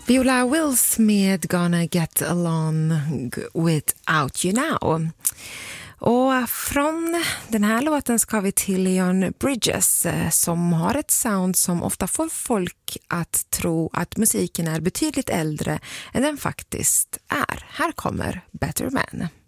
Viola Wills med Gonna Get Along Without You Now. Och från den här låten ska vi till Leon Bridges som har ett sound som ofta får folk att tro att musiken är betydligt äldre än den faktiskt är. Här kommer Better Man.